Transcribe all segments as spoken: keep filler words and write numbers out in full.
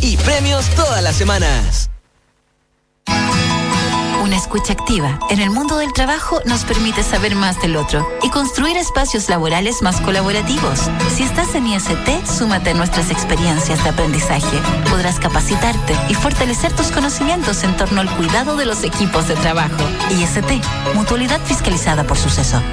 y premios todas las semanas. Una escucha activa en el mundo del trabajo nos permite saber más del otro y construir espacios laborales más colaborativos. Si estás en I S T, súmate a nuestras experiencias de aprendizaje. Podrás capacitarte y fortalecer tus conocimientos en torno al cuidado de los equipos de trabajo. I S T, mutualidad fiscalizada por Suceso.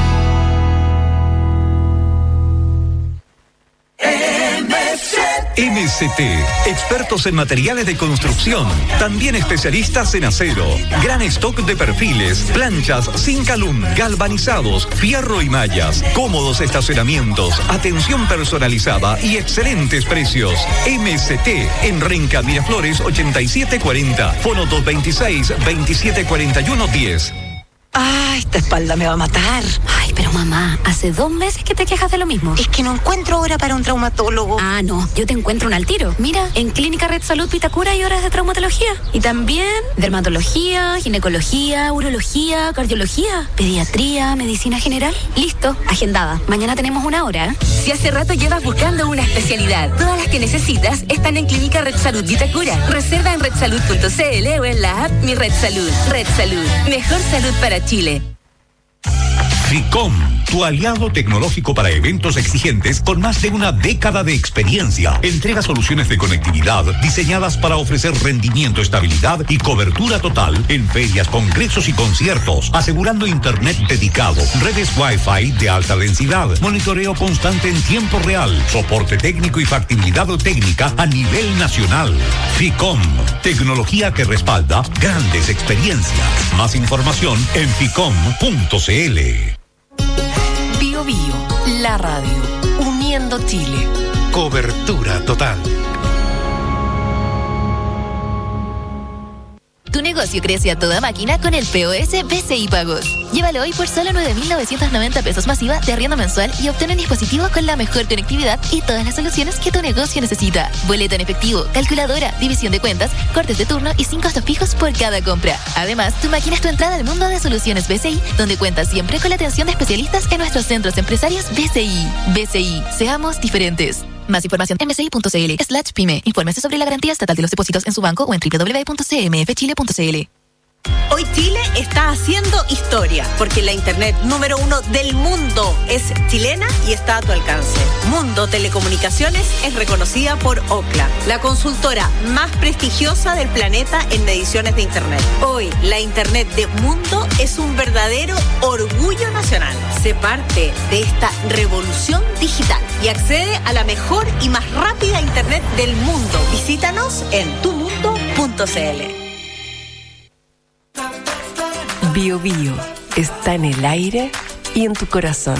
M S T, expertos en materiales de construcción, también especialistas en acero, gran stock de perfiles, planchas, Zincalum, galvanizados, fierro y mallas, cómodos estacionamientos, atención personalizada y excelentes precios. M S T en Renca Miraflores ochenta y siete cuarenta, fono dos veintiséis, veintisiete cuarenta y uno diez. ¡Ay, esta espalda me va a matar! Ay, pero mamá, hace dos meses que te quejas de lo mismo. Es que no encuentro hora para un traumatólogo. Ah, no, yo te encuentro un al tiro. Mira, en Clínica Red Salud Vitacura hay horas de traumatología. Y también dermatología, ginecología, urología, cardiología, pediatría, medicina general. Listo, agendada. Mañana tenemos una hora. Si hace rato llevas buscando una especialidad, todas las que necesitas están en Clínica Red Salud Vitacura. Reserva en red salud punto c l o en la app Mi Red Salud. Red Salud, mejor salud para Chile. FICOM, tu aliado tecnológico para eventos exigentes con más de una década de experiencia. Entrega soluciones de conectividad diseñadas para ofrecer rendimiento, estabilidad y cobertura total en ferias, congresos y conciertos, asegurando internet dedicado, redes Wi-Fi de alta densidad, monitoreo constante en tiempo real, soporte técnico y factibilidad técnica a nivel nacional. FICOM, tecnología que respalda grandes experiencias. Más información en ficom punto c l. Bio Bio, la radio, uniendo Chile. Cobertura total. Tu negocio crece a toda máquina con el P O S B C I Pagos. Llévalo hoy por solo nueve mil novecientos noventa pesos masiva de arriendo mensual y obtén un dispositivo con la mejor conectividad y todas las soluciones que tu negocio necesita. Boleta en efectivo, calculadora, división de cuentas, cortes de turno y sin costos fijos por cada compra. Además, tu máquina es tu entrada al mundo de soluciones B C I, donde cuentas siempre con la atención de especialistas en nuestros centros empresarios B C I. B C I, seamos diferentes. Más información en mci.cl slash pyme. Infórmese sobre la garantía estatal de los depósitos en su banco o en doble u doble u doble u punto c m f chile punto c l. Hoy Chile está haciendo historia, porque la internet número uno del mundo es chilena y está a tu alcance. Mundo Telecomunicaciones es reconocida por Ookla, la consultora más prestigiosa del planeta en mediciones de internet. Hoy, la internet de Mundo es un verdadero orgullo nacional. Sé parte de esta revolución digital y accede a la mejor y más rápida internet del mundo. Visítanos en tu mundo punto c l. Bio Bio está en el aire y en tu corazón.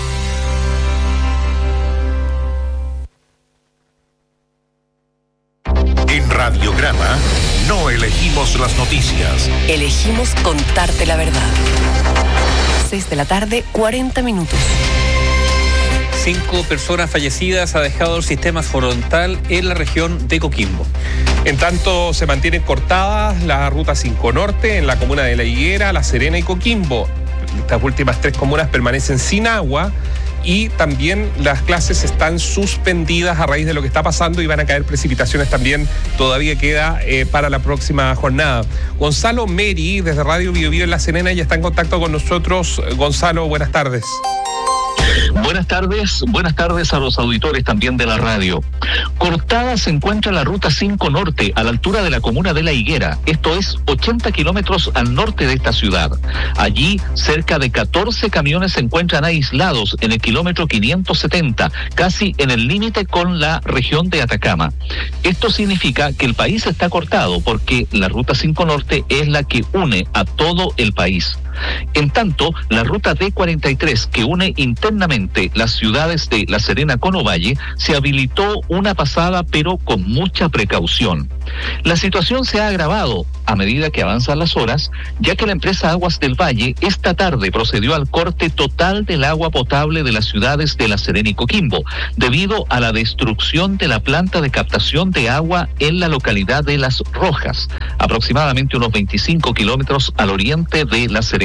En Radiograma no elegimos las noticias. Elegimos contarte la verdad. seis de la tarde, cuarenta minutos. Cinco personas fallecidas ha dejado el sistema frontal en la región de Coquimbo. En tanto, se mantienen cortadas la ruta cinco Norte en la comuna de La Higuera, La Serena y Coquimbo. Estas últimas tres comunas permanecen sin agua y también las clases están suspendidas a raíz de lo que está pasando y van a caer precipitaciones también. Todavía queda eh, para la próxima jornada. Gonzalo Meri, desde Radio Bio Bio en La Serena, ya está en contacto con nosotros. Gonzalo, buenas tardes. Buenas tardes, buenas tardes a los auditores también de la radio. Cortada se encuentra la ruta cinco Norte a la altura de la comuna de La Higuera, esto es ochenta kilómetros al norte de esta ciudad. Allí cerca de catorce camiones se encuentran aislados en el kilómetro quinientos setenta, casi en el límite con la región de Atacama. Esto significa que el país está cortado porque la ruta cinco Norte es la que une a todo el país. En tanto, la ruta D cuarenta y tres, que une internamente las ciudades de La Serena con Ovalle, se habilitó una pasada, pero con mucha precaución. La situación se ha agravado a medida que avanzan las horas, ya que la empresa Aguas del Valle esta tarde procedió al corte total del agua potable de las ciudades de La Serena y Coquimbo, debido a la destrucción de la planta de captación de agua en la localidad de Las Rojas, aproximadamente unos veinticinco kilómetros al oriente de La Serena.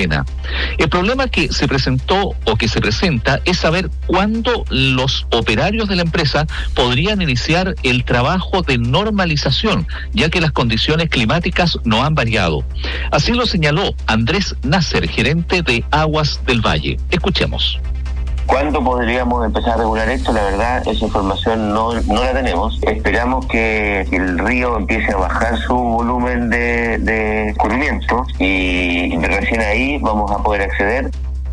Serena. El problema que se presentó o que se presenta es saber cuándo los operarios de la empresa podrían iniciar el trabajo de normalización, ya que las condiciones climáticas no han variado. Así lo señaló Andrés Nasser, gerente de Aguas del Valle. Escuchemos. ¿Cuándo podríamos empezar a regular esto? La verdad, esa información no, no la tenemos. Esperamos que el río empiece a bajar su volumen de, de escurrimiento y recién ahí vamos a poder acceder.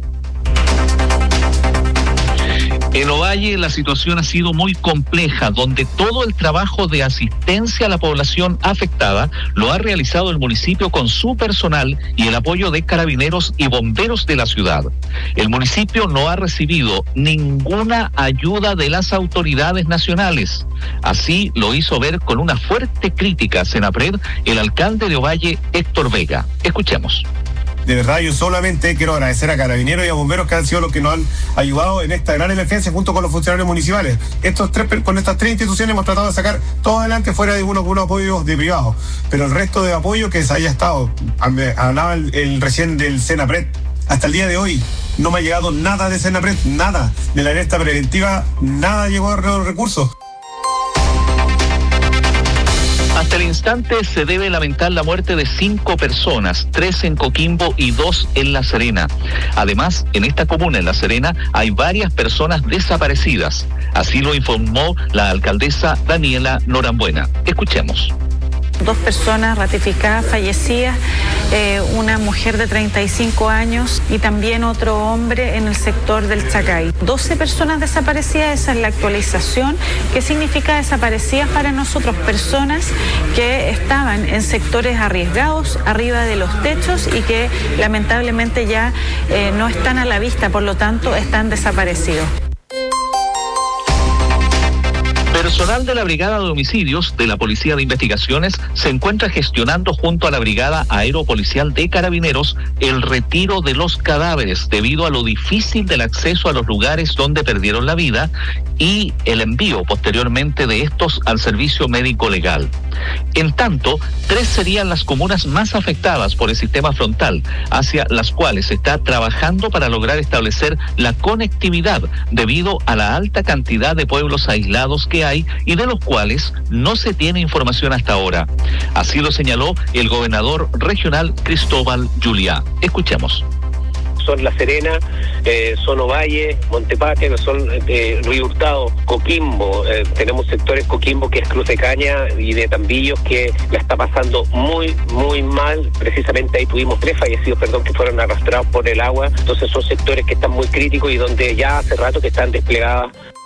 En Ovalle la situación ha sido muy compleja, donde todo el trabajo de asistencia a la población afectada lo ha realizado el municipio con su personal y el apoyo de carabineros y bomberos de la ciudad. El municipio no ha recibido ninguna ayuda de las autoridades nacionales. Así lo hizo ver con una fuerte crítica a Senapred el alcalde de Ovalle, Héctor Vega. Escuchemos. De verdad, yo solamente quiero agradecer a carabineros y a bomberos que han sido los que nos han ayudado en esta gran emergencia junto con los funcionarios municipales. Estos tres, con estas tres instituciones hemos tratado de sacar todo adelante fuera de unos, unos apoyos de privados. Pero el resto de apoyo que se haya estado, hablaba el, el recién del Senapred, hasta el día de hoy no me ha llegado nada de Senapred, nada. De la alerta preventiva, nada llegó a los recursos. Hasta el instante se debe lamentar la muerte de cinco personas, tres en Coquimbo y dos en La Serena. Además, en esta comuna, en La Serena, hay varias personas desaparecidas. Así lo informó la alcaldesa Daniela Norambuena. Escuchemos. Dos personas ratificadas fallecidas, eh, una mujer de treinta y cinco años y también otro hombre en el sector del Chacay. doce personas desaparecidas, esa es la actualización. ¿Qué significa desaparecidas para nosotros? Personas que estaban en sectores arriesgados, arriba de los techos y que lamentablemente ya eh, no están a la vista, por lo tanto están desaparecidos. Personal de la Brigada de Homicidios de la Policía de Investigaciones se encuentra gestionando junto a la Brigada Aeropolicial de Carabineros el retiro de los cadáveres debido a lo difícil del acceso a los lugares donde perdieron la vida y el envío posteriormente de estos al servicio médico legal. En tanto, tres serían las comunas más afectadas por el sistema frontal, hacia las cuales se está trabajando para lograr establecer la conectividad debido a la alta cantidad de pueblos aislados que hay y de los cuales no se tiene información hasta ahora. Así lo señaló el gobernador regional Cristóbal Juliá. Escuchemos. Son La Serena, eh, son Ovalle, Montepatria, son eh, Río Hurtado, Coquimbo. Eh, tenemos sectores Coquimbo que es Cruz de Caña y de Tambillos que la está pasando muy, muy mal. Precisamente ahí tuvimos tres fallecidos, perdón, que fueron arrastrados por el agua. Entonces son sectores que están muy críticos y donde ya hace rato que están desplegadas.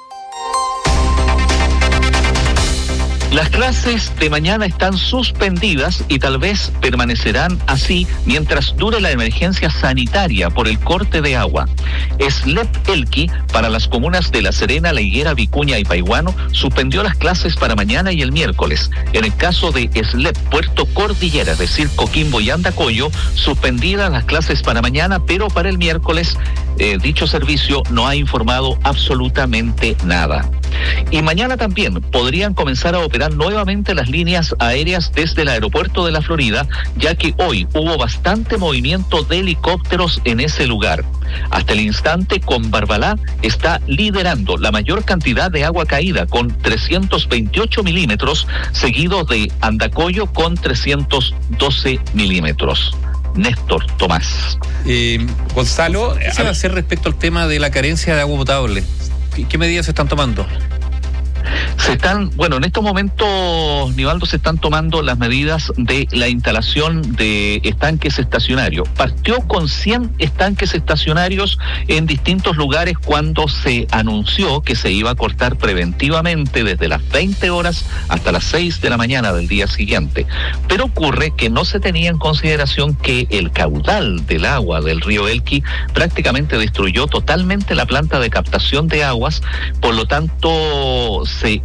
Las clases de mañana están suspendidas y tal vez permanecerán así mientras dure la emergencia sanitaria por el corte de agua. SLEP Elqui, para las comunas de La Serena, La Higuera, Vicuña y Paiguano, suspendió las clases para mañana y el miércoles. En el caso de SLEP Puerto Cordillera, es decir, Coquimbo y Andacollo, suspendidas las clases para mañana, pero para el miércoles eh, dicho servicio no ha informado absolutamente nada. Y mañana también podrían comenzar a operar nuevamente las líneas aéreas desde el aeropuerto de la Florida, ya que hoy hubo bastante movimiento de helicópteros en ese lugar. Hasta el instante, Combarbalá está liderando la mayor cantidad de agua caída con trescientos veintiocho milímetros, seguido de Andacollo con trescientos doce milímetros. Néstor Tomás. Eh, Gonzalo, ¿qué se va a hacer respecto al tema de la carencia de agua potable? ¿Qué medidas se están tomando? Se están, bueno, en estos momentos, Nivaldo, se están tomando las medidas de la instalación de estanques estacionarios. Partió con cien estanques estacionarios en distintos lugares cuando se anunció que se iba a cortar preventivamente desde las veinte horas hasta las seis de la mañana del día siguiente. Pero ocurre que no se tenía en consideración que el caudal del agua del río Elqui prácticamente destruyó totalmente la planta de captación de aguas, por lo tanto se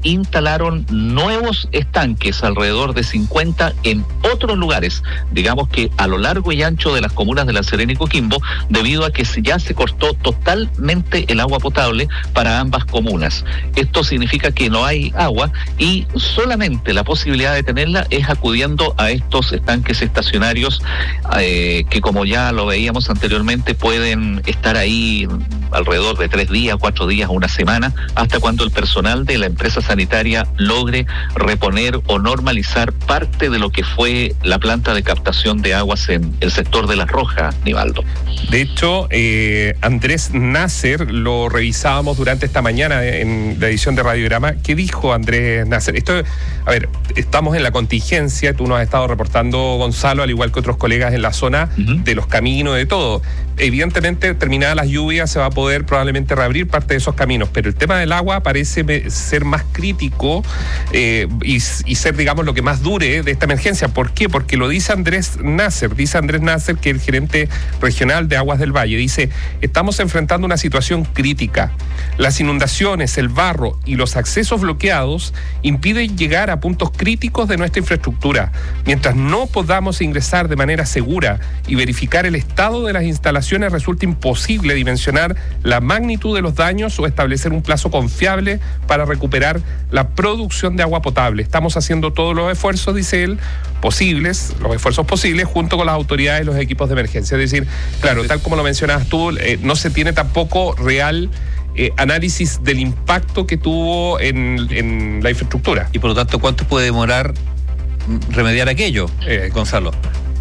instalaron nuevos estanques, alrededor de cincuenta en otros lugares, digamos que a lo largo y ancho de las comunas de La Serena y Coquimbo, debido a que ya se cortó totalmente el agua potable para ambas comunas. Esto significa que no hay agua y solamente la posibilidad de tenerla es acudiendo a estos estanques estacionarios eh, que, como ya lo veíamos anteriormente, pueden estar ahí alrededor de tres días, cuatro días, una semana, hasta cuando el personal de la empresa sanitaria logre reponer o normalizar parte de lo que fue la planta de captación de aguas en el sector de La Roja, Nivaldo. De hecho, eh, Andrés Nasser, lo revisábamos durante esta mañana en la edición de Radiograma. ¿Qué dijo Andrés Nasser? Esto, a ver, estamos en la contingencia, tú nos has estado reportando, Gonzalo, al igual que otros colegas en la zona, uh-huh, de los caminos, de todo. Evidentemente, terminadas las lluvias, se va a poder probablemente reabrir parte de esos caminos, pero el tema del agua parece ser más crítico eh, y, y ser, digamos, lo que más dure de esta emergencia. ¿Por qué? Porque lo dice Andrés Nasser, dice Andrés Nasser, que es el gerente regional de Aguas del Valle, dice: estamos enfrentando una situación crítica. Las inundaciones, el barro y los accesos bloqueados impiden llegar a puntos críticos de nuestra infraestructura. Mientras no podamos ingresar de manera segura y verificar el estado de las instalaciones, resulta imposible dimensionar la magnitud de los daños o establecer un plazo confiable para recuperar la producción de agua potable. Estamos haciendo todos los esfuerzos, dice él, posibles, los esfuerzos posibles, junto con las autoridades y los equipos de emergencia. Es decir, claro, tal como lo mencionabas tú, eh, no se tiene tampoco real eh, análisis del impacto que tuvo en, en la infraestructura. Y por lo tanto, ¿cuánto puede demorar remediar aquello, eh, Gonzalo?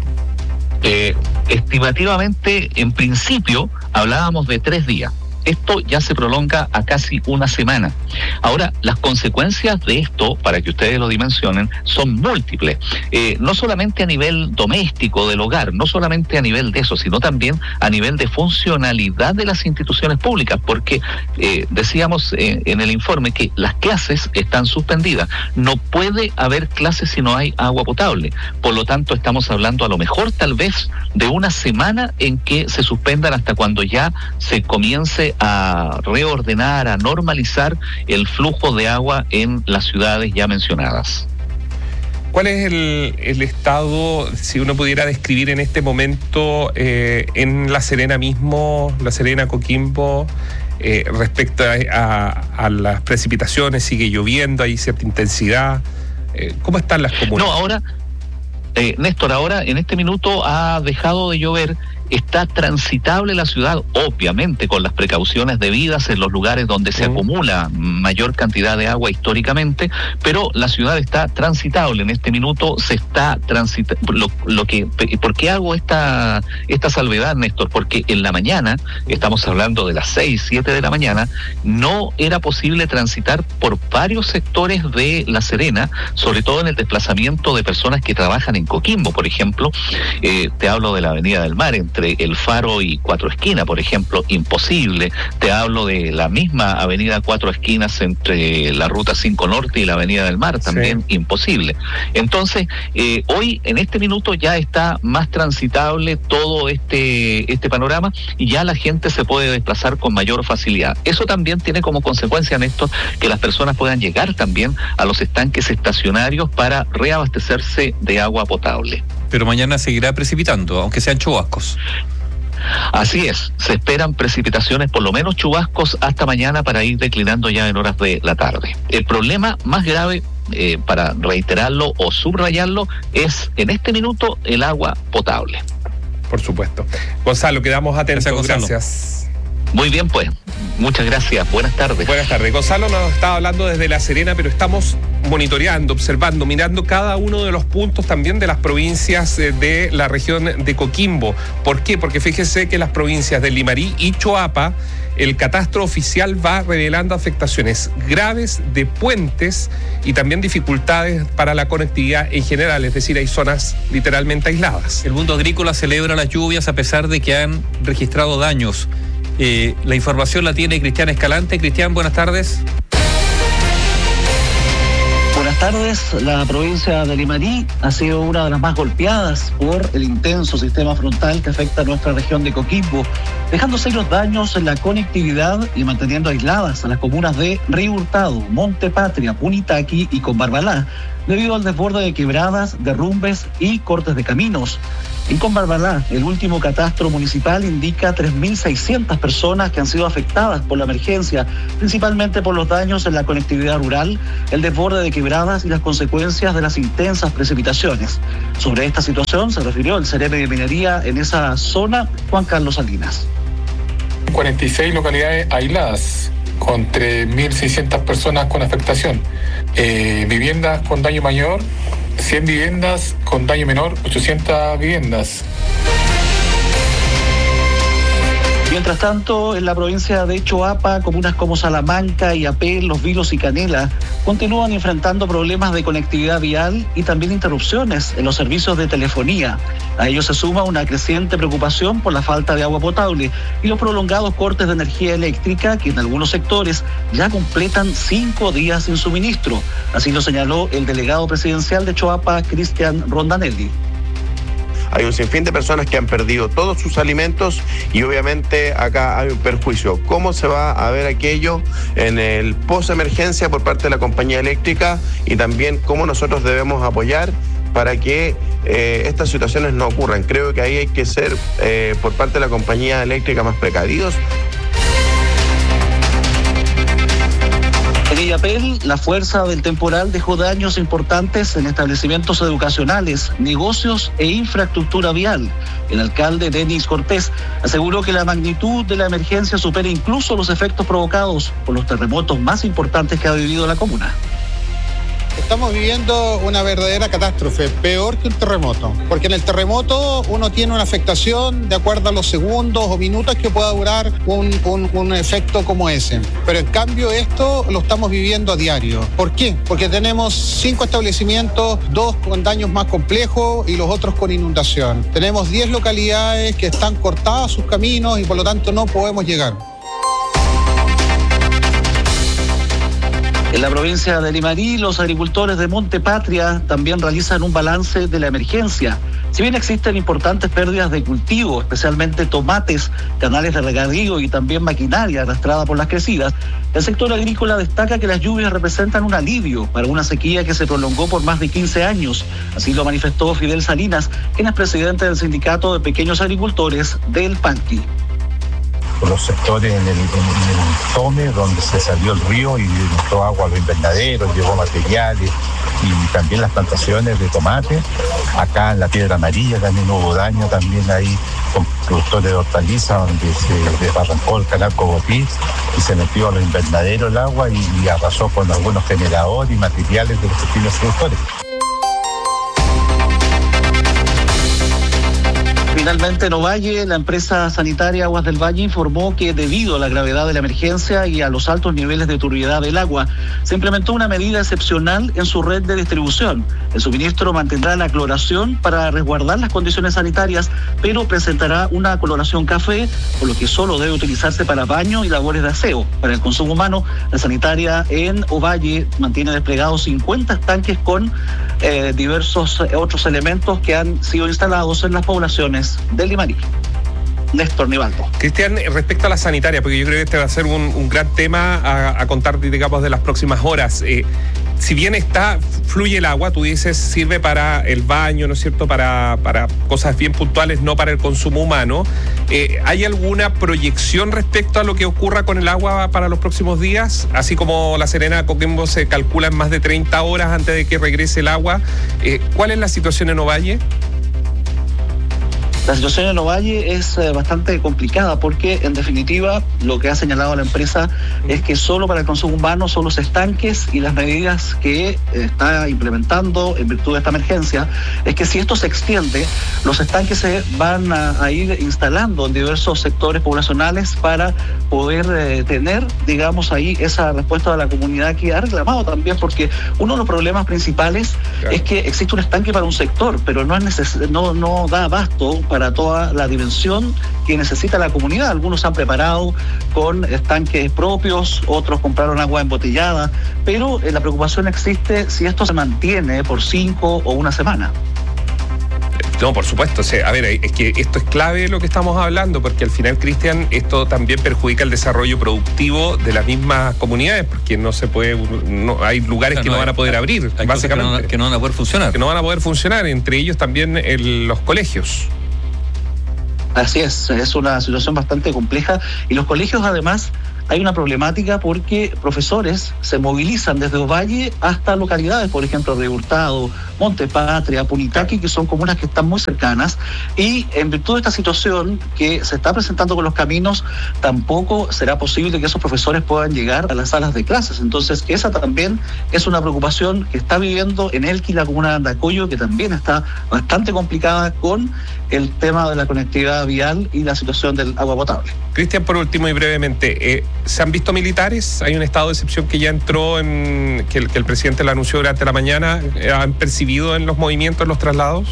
Eh, estimativamente, en principio, hablábamos de tres días. Esto ya se prolonga a casi una semana. Ahora, las consecuencias de esto, para que ustedes lo dimensionen, son múltiples. Eh, no solamente a nivel doméstico del hogar, no solamente a nivel de eso, sino también a nivel de funcionalidad de las instituciones públicas, porque eh, decíamos eh, en el informe que las clases están suspendidas. No puede haber clases si no hay agua potable. Por lo tanto, estamos hablando a lo mejor tal vez de una semana en que se suspendan hasta cuando ya se comience a reordenar, a normalizar el flujo de agua en las ciudades ya mencionadas. ¿Cuál es el, el estado, si uno pudiera describir en este momento, eh, en La Serena mismo, La Serena, Coquimbo, eh, respecto a, a, a las precipitaciones? ¿Sigue lloviendo? ¿Hay cierta intensidad? Eh, ¿Cómo están las comunas? No, ahora, eh, Néstor, ahora en este minuto ha dejado de llover. Está transitable la ciudad, obviamente con las precauciones debidas en los lugares donde se uh-huh. acumula mayor cantidad de agua históricamente, pero la ciudad está transitable. En este minuto se está transitando. Lo, lo que, ¿por qué hago esta, esta salvedad, Néstor? Porque en la mañana, estamos hablando de las seis, siete de la mañana, no era posible transitar por varios sectores de La Serena, sobre todo en el desplazamiento de personas que trabajan en Coquimbo, por ejemplo. Eh, te hablo de la Avenida del Mar, entre El Faro y Cuatro Esquinas, por ejemplo, imposible. Te hablo de la misma Avenida Cuatro Esquinas entre la Ruta cinco Norte y la Avenida del Mar, también sí. Imposible. Entonces, eh, hoy en este minuto ya está más transitable todo este, este panorama y ya la gente se puede desplazar con mayor facilidad. Eso también tiene como consecuencia, Néstor, que las personas puedan llegar también a los estanques estacionarios para reabastecerse de agua potable. Pero mañana seguirá precipitando, aunque sean chubascos. Así es, se esperan precipitaciones, por lo menos chubascos, hasta mañana para ir declinando ya en horas de la tarde. El problema más grave, eh, para reiterarlo o subrayarlo, es en este minuto el agua potable. Por supuesto. Gonzalo, quedamos atentos. Gracias, Gonzalo. Gracias. Muy bien, pues. Muchas gracias. Buenas tardes. Buenas tardes. Gonzalo nos estaba hablando desde La Serena, pero estamos monitoreando, observando, mirando cada uno de los puntos también de las provincias de la región de Coquimbo. ¿Por qué? Porque fíjese que las provincias de Limarí y Choapa, el catastro oficial va revelando afectaciones graves de puentes y también dificultades para la conectividad en general, es decir, hay zonas literalmente aisladas. El mundo agrícola celebra las lluvias a pesar de que han registrado daños. Eh, la información la tiene Cristian Escalante. Cristian, buenas tardes. Buenas tardes. La provincia de Limarí ha sido una de las más golpeadas por el intenso sistema frontal que afecta a nuestra región de Coquimbo, dejando serios daños en la conectividad y manteniendo aisladas a las comunas de Río Hurtado, Monte Patria, Punitaqui y Combarbalá, debido al desborde de quebradas, derrumbes y cortes de caminos. En Combarbalá, el último catastro municipal indica tres mil seiscientas personas que han sido afectadas por la emergencia, principalmente por los daños en la conectividad rural, el desborde de quebradas y las consecuencias de las intensas precipitaciones. Sobre esta situación se refirió el Ceremi de Minería en esa zona, Juan Carlos Salinas. cuarenta y seis localidades aisladas, con tres mil seiscientas personas con afectación. Eh, viviendas con daño mayor, cien viviendas, con daño menor, ochocientas viviendas. Mientras tanto, en la provincia de Choapa, comunas como Salamanca, Iapel, Los Vilos y Canela continúan enfrentando problemas de conectividad vial y también interrupciones en los servicios de telefonía. A ello se suma una creciente preocupación por la falta de agua potable y los prolongados cortes de energía eléctrica que en algunos sectores ya completan cinco días sin suministro. Así lo señaló el delegado presidencial de Choapa, Cristian Rondanelli. Hay un sinfín de personas que han perdido todos sus alimentos y obviamente acá hay un perjuicio. ¿Cómo se va a ver aquello en el post-emergencia por parte de la compañía eléctrica y también cómo nosotros debemos apoyar para que eh, estas situaciones no ocurran? Creo que ahí hay que ser eh, por parte de la compañía eléctrica más precavidos. En Illapel, la fuerza del temporal dejó daños importantes en establecimientos educacionales, negocios e infraestructura vial. El alcalde Denis Cortés aseguró que la magnitud de la emergencia supera incluso los efectos provocados por los terremotos más importantes que ha vivido la comuna. Estamos viviendo una verdadera catástrofe, peor que un terremoto, porque en el terremoto uno tiene una afectación de acuerdo a los segundos o minutos que pueda durar un, un, un efecto como ese. Pero en cambio esto lo estamos viviendo a diario. ¿Por qué? Porque tenemos cinco establecimientos, dos con daños más complejos y los otros con inundación. Tenemos diez localidades que están cortadas sus caminos y por lo tanto no podemos llegar. En la provincia de Limarí, los agricultores de Monte Patria también realizan un balance de la emergencia. Si bien existen importantes pérdidas de cultivo, especialmente tomates, canales de regadío y también maquinaria arrastrada por las crecidas, el sector agrícola destaca que las lluvias representan un alivio para una sequía que se prolongó por más de quince años. Así lo manifestó Fidel Salinas, quien es presidente del Sindicato de Pequeños Agricultores del Panqui. Los sectores en el, en, en el Tome, donde se salió el río y entró agua a los invernaderos, llevó materiales y también las plantaciones de tomate. Acá en la Piedra Amarilla también hubo daño, también ahí con productores de hortalizas, donde se desbarrancó el canal Cogotí y se metió a los invernaderos el agua y, y arrasó con algunos generadores y materiales de los pequeños productores. Finalmente, en Ovalle, la empresa sanitaria Aguas del Valle informó que debido a la gravedad de la emergencia y a los altos niveles de turbiedad del agua, se implementó una medida excepcional en su red de distribución. El suministro mantendrá la cloración para resguardar las condiciones sanitarias, pero presentará una coloración café, por lo que solo debe utilizarse para baño y labores de aseo. Para el consumo humano, la sanitaria en Ovalle mantiene desplegados cincuenta estanques con eh, diversos otros elementos que han sido instalados en las poblaciones del Limarí. Néstor Nivaldo. Cristian, respecto a la sanitaria, porque yo creo que este va a ser un, un gran tema a, a contar, digamos, de las próximas horas. Eh, si bien está, fluye el agua, tú dices, sirve para el baño, ¿no es cierto?, para, para cosas bien puntuales, no para el consumo humano. Eh, ¿Hay alguna proyección respecto a lo que ocurra con el agua para los próximos días? Así como La Serena, Coquimbo se calcula en más de treinta horas antes de que regrese el agua. Eh, ¿Cuál es la situación en Ovalle? La situación en Ovalle es eh, bastante complicada porque, en definitiva, lo que ha señalado la empresa es que solo para el consumo humano son los estanques y las medidas que eh, está implementando en virtud de esta emergencia es que si esto se extiende, los estanques se van a, a ir instalando en diversos sectores poblacionales para poder eh, tener, digamos, ahí esa respuesta de la comunidad que ha reclamado también, porque uno de los problemas principales claro. es que existe un estanque para un sector, pero no, es neces- no, no da abasto para toda la dimensión que necesita la comunidad. Algunos se han preparado con estanques propios, otros compraron agua embotellada, pero eh, la preocupación existe si esto se mantiene por cinco o una semana. No, por supuesto. O sea, a ver, es que esto es clave lo que estamos hablando, porque al final, Cristian, esto también perjudica el desarrollo productivo de las mismas comunidades, porque no se puede, no, hay lugares claro, que no, no van a poder abrir, hay básicamente. Que no, que no van a poder funcionar. Que no van a poder funcionar, entre ellos también el, los colegios. Así es, es una situación bastante compleja y los colegios además hay una problemática porque profesores se movilizan desde Ovalle hasta localidades, por ejemplo, Río Hurtado, Monte Patria, Punitaqui, que son comunas que están muy cercanas, y en virtud de esta situación que se está presentando con los caminos, tampoco será posible que esos profesores puedan llegar a las salas de clases. Entonces, esa también es una preocupación que está viviendo en Elqui, la comuna de Andacollo, que también está bastante complicada con el tema de la conectividad vial y la situación del agua potable. Cristian, por último y brevemente, eh, ¿se han visto militares? Hay un estado de excepción que ya entró, en que el, que el presidente lo anunció durante la mañana. ¿Han percibido en los movimientos, los traslados?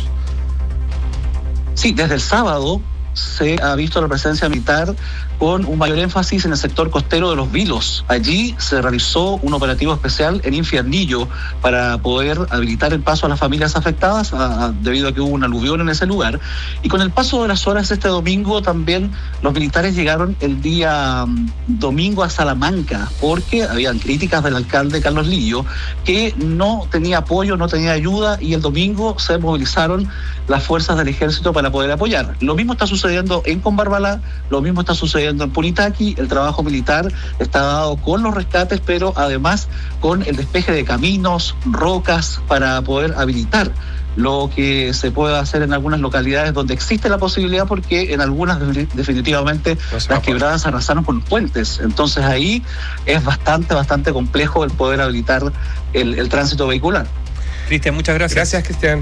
Sí, desde el sábado se ha visto la presencia militar con un mayor énfasis en el sector costero de Los Vilos. Allí se realizó un operativo especial en Infiernillo para poder habilitar el paso a las familias afectadas a, a, debido a que hubo un aluvión en ese lugar. Y con el paso de las horas este domingo también los militares llegaron el día um, domingo a Salamanca, porque habían críticas del alcalde Carlos Lillo que no tenía apoyo, no tenía ayuda, y el domingo se movilizaron las fuerzas del ejército para poder apoyar. Lo mismo está sucediendo en Combarbalá, lo mismo está sucediendo en Punitaqui. El trabajo militar está dado con los rescates, pero además con el despeje de caminos, rocas, para poder habilitar lo que se puede hacer en algunas localidades donde existe la posibilidad, porque en algunas definitivamente no las quebradas arrasaron con puentes. Entonces ahí es bastante, bastante complejo el poder habilitar el, el tránsito vehicular. Cristian, muchas gracias. Gracias, Cristian.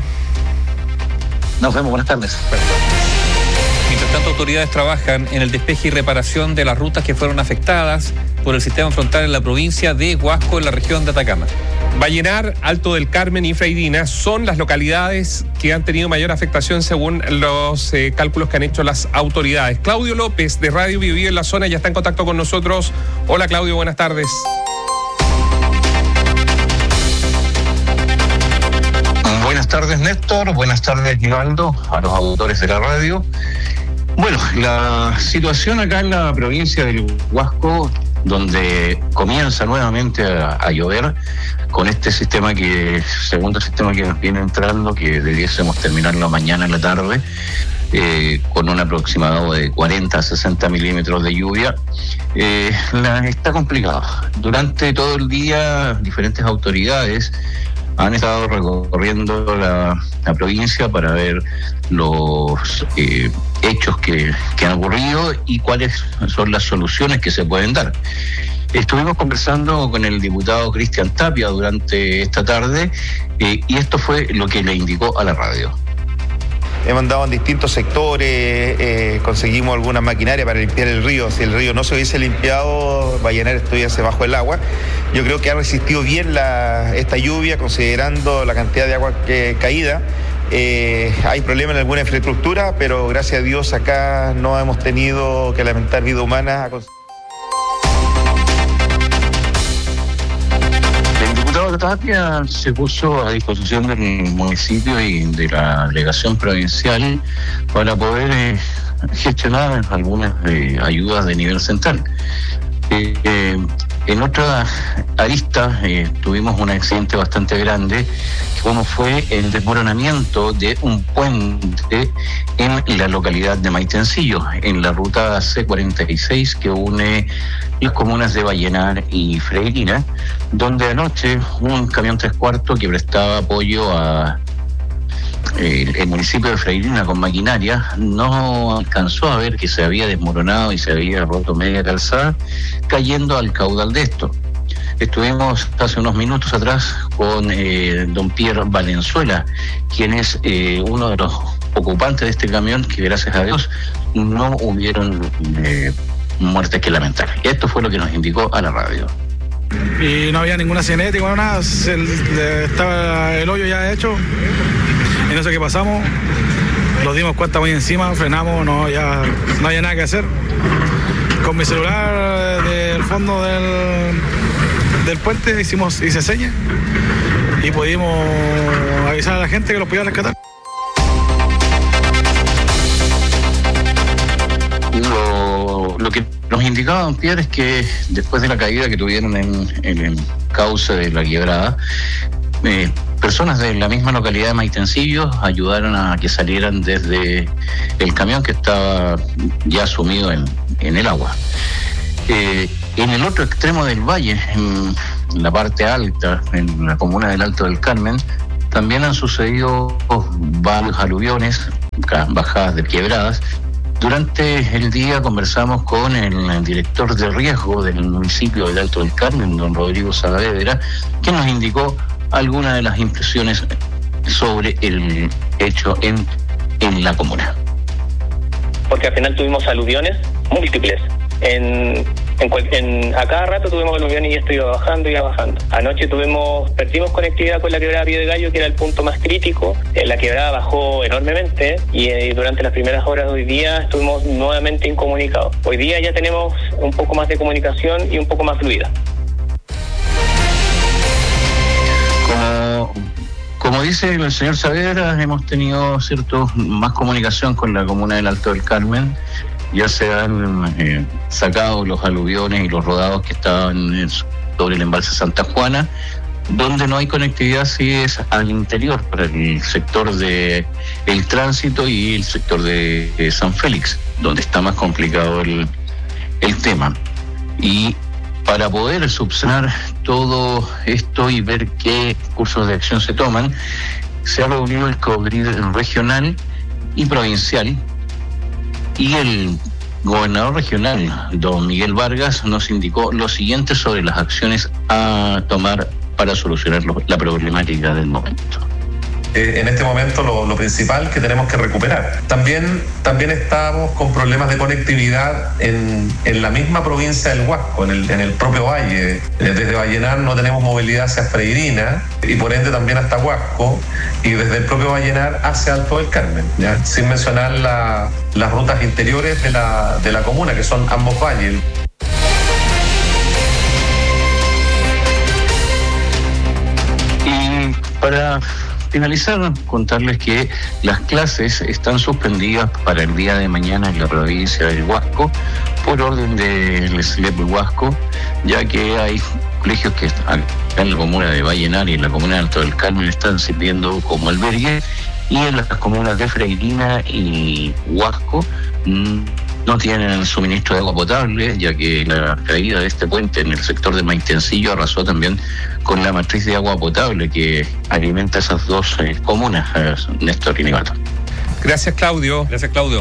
Nos vemos, buenas tardes. Mientras tanto, autoridades trabajan en el despeje y reparación de las rutas que fueron afectadas por el sistema frontal en la provincia de Huasco, en la región de Atacama. Vallenar, Alto del Carmen y Freirina son las localidades que han tenido mayor afectación según los eh, cálculos que han hecho las autoridades. Claudio López, de Radio Bio Bio en la zona, ya está en contacto con nosotros. Hola, Claudio, buenas tardes. Buenas tardes, Néstor. Buenas tardes, Givaldo, a los auditores de la radio. Bueno, la situación acá en la provincia del Huasco, donde comienza nuevamente a, a llover con este sistema que, segundo sistema que nos viene entrando, que debiésemos terminarlo mañana en la tarde, eh, con un aproximado de cuarenta a sesenta milímetros de lluvia, eh, la, está complicado. Durante todo el día, diferentes autoridades han estado recorriendo la, la provincia para ver los eh, hechos que, que han ocurrido y cuáles son las soluciones que se pueden dar. Estuvimos conversando con el diputado Cristian Tapia durante esta tarde eh, y esto fue lo que le indicó a la radio. Hemos andado en distintos sectores, eh, conseguimos alguna maquinaria para limpiar el río. Si el río no se hubiese limpiado, Vallenar estuviese bajo el agua. Yo creo que ha resistido bien la, esta lluvia, considerando la cantidad de agua que caída. Eh, hay problemas en alguna infraestructura, pero gracias a Dios acá no hemos tenido que lamentar vida humana. Tapia se puso a disposición del municipio y de la delegación provincial para poder eh, gestionar algunas eh, ayudas de nivel central. Eh, eh, en otra arista eh, tuvimos un accidente bastante grande, como fue el desmoronamiento de un puente en la localidad de Maitencillo, en la ruta C cuarenta y seis que une las comunas de Vallenar y Freirina, donde anoche un camión tres cuartos que prestaba apoyo a eh, el municipio de Freirina con maquinaria no alcanzó a ver que se había desmoronado y se había roto media calzada, cayendo al caudal de esto. Estuvimos hace unos minutos atrás con eh, don Pierre Valenzuela, quien es eh, uno de los ocupantes de este camión, que gracias a Dios no hubieron eh, muertes que lamentar. Esto fue lo que nos indicó a la radio. Y no había ninguna cinética, nada, el, estaba el hoyo ya hecho. En eso que pasamos, Nos dimos cuenta muy encima, frenamos, no, ya no había nada que hacer. Con mi celular del fondo del, del puente hicimos, hice señas y pudimos avisar a la gente que los podía rescatar. Lo, lo que nos indicaba don Pierre es que después de la caída que tuvieron en, en el cauce de la quebrada, eh, personas de la misma localidad de Maitencillo ayudaron a que salieran desde el camión que estaba ya sumido en, en el agua. Eh, en el otro extremo del valle, en la parte alta, en la comuna del Alto del Carmen, también han sucedido varios aluviones, bajadas de quebradas. Durante el día conversamos con el director de riesgo del municipio del Alto del Carmen, don Rodrigo Saavedra, que nos indicó algunas de las impresiones sobre el hecho en, en la comuna. Porque al final tuvimos aluviones múltiples. En, en, en a cada rato tuvimos aluviones y esto iba bajando y iba bajando. Anoche tuvimos, perdimos conectividad con la quebrada Pío de Gallo, que era el punto más crítico. La quebrada bajó enormemente y eh, durante las primeras horas de hoy día estuvimos nuevamente incomunicados. Hoy día ya tenemos un poco más de comunicación y un poco más fluida. Como, como dice el señor Saavedra, hemos tenido cierto más comunicación con la comuna del Alto del Carmen. Ya se han eh, sacado los aluviones y los rodados que estaban sobre el embalse Santa Juana. Donde no hay conectividad sí es al interior, para el sector de el tránsito y el sector de, de San Félix, donde está más complicado el, el tema. Y para poder subsanar todo esto y ver qué cursos de acción se toman, se ha reunido el CODRID regional y provincial, y el gobernador regional, don Miguel Vargas, nos indicó lo siguiente sobre las acciones a tomar para solucionar la problemática del momento. Eh, en este momento lo, lo principal que tenemos que recuperar. También, también estamos con problemas de conectividad en, en la misma provincia del Huasco, en el, en el propio valle. Desde Vallenar no tenemos movilidad hacia Freirina y por ende también hasta Huasco, y desde el propio Vallenar hacia Alto del Carmen, ¿ya? Sin mencionar la, las rutas interiores de la, de la comuna, que son ambos valles. Y para finalizar, contarles que las clases están suspendidas para el día de mañana en la provincia del Huasco por orden del S L E P Huasco, ya que hay colegios que están en la comuna de Vallenar y en la comuna de Alto del Carmen están sirviendo como albergue, y en las comunas de Freirina y Huasco mmm, no tienen suministro de agua potable, ya que la caída de este puente en el sector de Maitencillo arrasó también con la matriz de agua potable que alimenta esas dos eh, comunas, eh, Néstor y Nivaldo. Gracias, Claudio. Gracias, Claudio.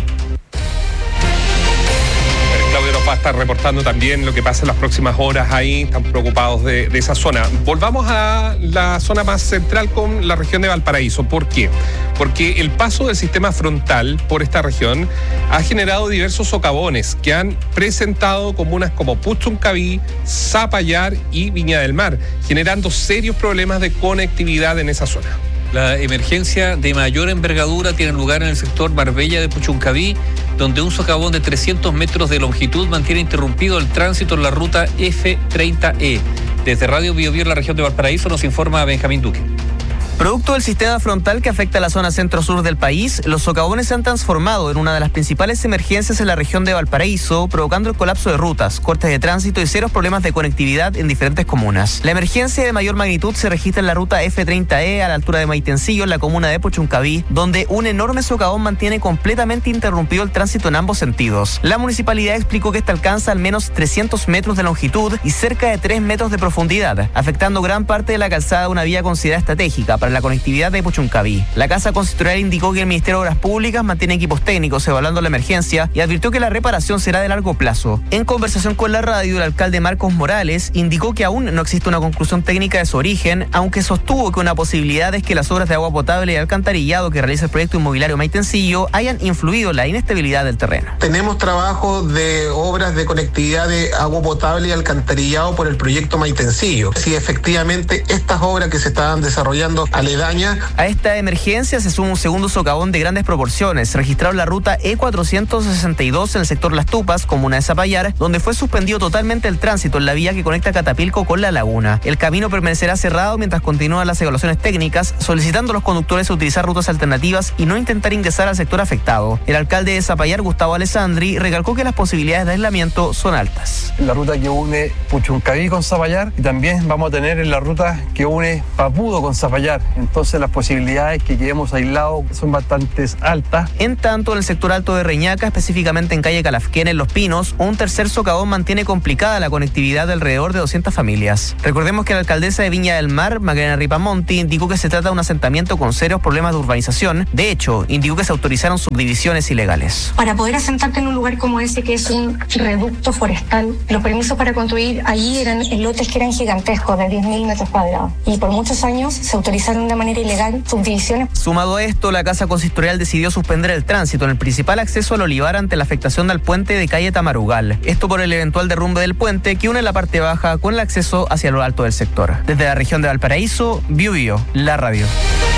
Claudio nos va a estar reportando también lo que pasa en las próximas horas ahí, están preocupados de, de esa zona. Volvamos a la zona más central con la región de Valparaíso. ¿Por qué? Porque el paso del sistema frontal por esta región ha generado diversos socavones que han presentado comunas como Puchuncaví, Zapallar y Viña del Mar, generando serios problemas de conectividad en esa zona. La emergencia de mayor envergadura tiene lugar en el sector Marbella de Puchuncaví, donde un socavón de trescientos metros de longitud mantiene interrumpido el tránsito en la ruta F treinta E. Desde Radio Bio Bio en la región de Valparaíso nos informa Benjamín Duque. Producto del sistema frontal que afecta a la zona centro-sur del país, los socavones se han transformado en una de las principales emergencias en la región de Valparaíso, provocando el colapso de rutas, cortes de tránsito y serios problemas de conectividad en diferentes comunas. La emergencia de mayor magnitud se registra en la ruta F treinta E a la altura de Maitencillo, en la comuna de Puchuncaví, donde un enorme socavón mantiene completamente interrumpido el tránsito en ambos sentidos. La municipalidad explicó que este alcanza al menos trescientos metros de longitud y cerca de tres metros de profundidad, afectando gran parte de la calzada de una vía considerada estratégica para la conectividad de Puchuncaví. La Casa Consistorial indicó que el Ministerio de Obras Públicas mantiene equipos técnicos evaluando la emergencia y advirtió que la reparación será de largo plazo. En conversación con la radio, el alcalde Marcos Morales indicó que aún no existe una conclusión técnica de su origen, aunque sostuvo que una posibilidad es que las obras de agua potable y alcantarillado que realiza el proyecto inmobiliario Maitencillo hayan influido en la inestabilidad del terreno. Tenemos trabajo de obras de conectividad de agua potable y alcantarillado por el proyecto Maitencillo. Si efectivamente estas obras que se estaban desarrollando aledañas. A esta emergencia se suma un segundo socavón de grandes proporciones, registrado en la ruta E cuatrocientos sesenta y dos en el sector Las Tupas, comuna de Zapallar, donde fue suspendido totalmente el tránsito en la vía que conecta Catapilco con La Laguna. El camino permanecerá cerrado mientras continúan las evaluaciones técnicas, solicitando a los conductores utilizar rutas alternativas y no intentar ingresar al sector afectado. El alcalde de Zapallar, Gustavo Alessandri, recalcó que las posibilidades de aislamiento son altas. La ruta que une Puchuncaví con Zapallar, y también vamos a tener en la ruta que une Papudo con Zapallar. Entonces las posibilidades que quedemos aislados son bastante altas. En tanto, en el sector alto de Reñaca, específicamente en calle Calafquén, en Los Pinos, un tercer socavón mantiene complicada la conectividad de alrededor de doscientas familias. Recordemos que la alcaldesa de Viña del Mar, Macarena Ripamonti, indicó que se trata de un asentamiento con serios problemas de urbanización. De hecho, indicó que se autorizaron subdivisiones ilegales. Para poder asentarte en un lugar como ese, que es un reducto forestal, los permisos para construir ahí eran en lotes que eran gigantescos, de diez mil metros cuadrados. Y por muchos años se autorizaron de manera ilegal subdivisiones. Sumado a esto, la Casa Consistorial decidió suspender el tránsito en el principal acceso al Olivar ante la afectación del puente de calle Tamarugal. Esto por el eventual derrumbe del puente que une la parte baja con el acceso hacia lo alto del sector. Desde la región de Valparaíso, Bio Bio, la radio.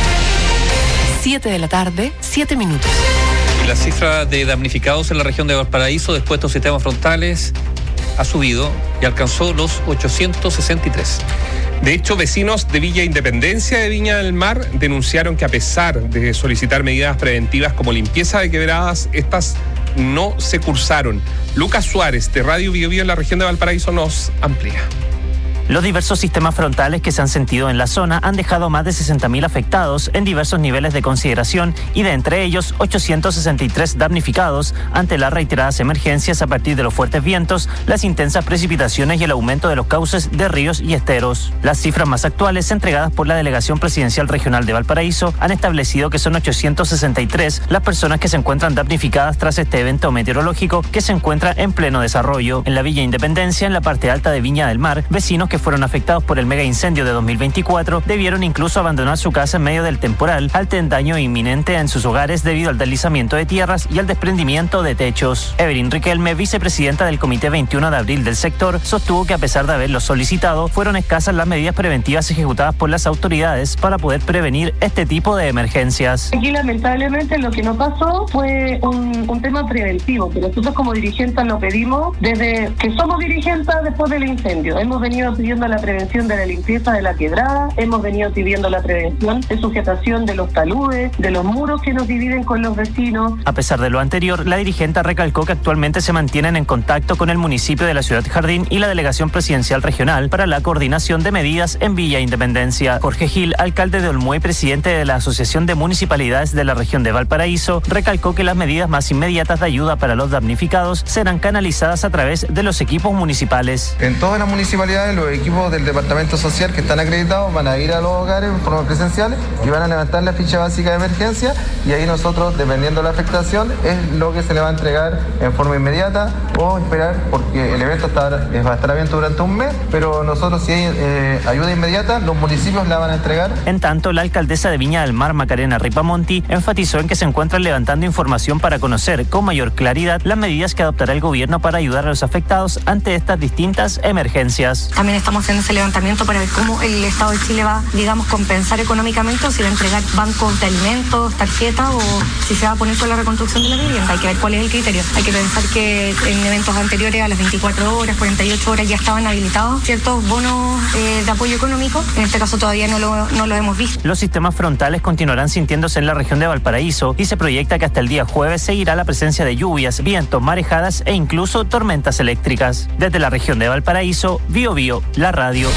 siete de la tarde, siete minutos. La cifra de damnificados en la región de Valparaíso después de estos sistemas frontales ha subido y alcanzó los ochocientos sesenta y tres. De hecho, vecinos de Villa Independencia de Viña del Mar denunciaron que a pesar de solicitar medidas preventivas como limpieza de quebradas, estas no se cursaron. Lucas Suárez, de Radio Bio Bio en la región de Valparaíso, nos amplía. Los diversos sistemas frontales que se han sentido en la zona han dejado más de sesenta mil afectados en diversos niveles de consideración y de entre ellos ochocientos sesenta y tres damnificados ante las reiteradas emergencias a partir de los fuertes vientos, las intensas precipitaciones y el aumento de los cauces de ríos y esteros. Las cifras más actuales entregadas por la Delegación Presidencial Regional de Valparaíso han establecido que son ochocientos sesenta y tres las personas que se encuentran damnificadas tras este evento meteorológico que se encuentra en pleno desarrollo. En la Villa Independencia, en la parte alta de Viña del Mar, vecinos que fueron afectados por el mega incendio de dos mil veinticuatro debieron incluso abandonar su casa en medio del temporal ante el daño inminente en sus hogares debido al deslizamiento de tierras y al desprendimiento de techos. Evelyn Riquelme, vicepresidenta del Comité veintiuno de abril del sector, sostuvo que a pesar de haberlo solicitado, fueron escasas las medidas preventivas ejecutadas por las autoridades para poder prevenir este tipo de emergencias. Aquí lamentablemente lo que no pasó fue un, un tema preventivo, que nosotros como dirigentes lo pedimos desde que somos dirigentes después del incendio. Hemos venido pidiendo la prevención de la limpieza de la quebrada, hemos venido pidiendo la prevención de sujetación de los taludes, de los muros que nos dividen con los vecinos. A pesar de lo anterior, la dirigente recalcó que actualmente se mantienen en contacto con el municipio de la Ciudad Jardín y la Delegación Presidencial Regional para la coordinación de medidas en Villa Independencia. Jorge Gil, alcalde de Olmué y presidente de la Asociación de Municipalidades de la región de Valparaíso, recalcó que las medidas más inmediatas de ayuda para los damnificados serán canalizadas a través de los equipos municipales. En todas las municipalidades, los equipos del Departamento Social que están acreditados van a ir a los hogares en forma presencial y van a levantar la ficha básica de emergencia, y ahí nosotros, dependiendo de la afectación, es lo que se le va a entregar en forma inmediata o esperar, porque el evento está, va a estar abierto durante un mes, pero nosotros, si hay eh, ayuda inmediata, los municipios la van a entregar. En tanto, la alcaldesa de Viña del Mar, Macarena Ripamonti, enfatizó en que se encuentran levantando información para conocer con mayor claridad las medidas que adoptará el gobierno para ayudar a los afectados ante estas distintas emergencias. También estamos haciendo ese levantamiento para ver cómo el Estado de Chile va, digamos, compensar económicamente, o si va a entregar bancos de alimentos, tarjetas, o si se va a poner con la reconstrucción de la vivienda. Hay que ver cuál es el criterio. Hay que pensar que en eventos anteriores, a las veinticuatro horas, cuarenta y ocho horas, ya estaban habilitados ciertos bonos eh, de apoyo económico. En este caso todavía no lo, no lo hemos visto. Los sistemas frontales continuarán sintiéndose en la región de Valparaíso y se proyecta que hasta el día jueves seguirá la presencia de lluvias, vientos, marejadas e incluso tormentas eléctricas. Desde la región de Valparaíso, Bio Bio, la radio.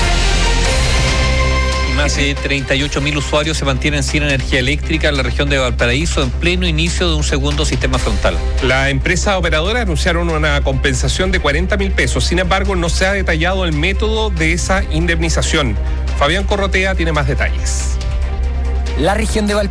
Más de treinta y ocho mil usuarios se mantienen sin energía eléctrica en la región de Valparaíso en pleno inicio de un segundo sistema frontal. La empresa operadora anunciaron una compensación de cuarenta mil pesos. Sin embargo, no se ha detallado el método de esa indemnización. Fabián Corrotea tiene más detalles. La región de Valparaíso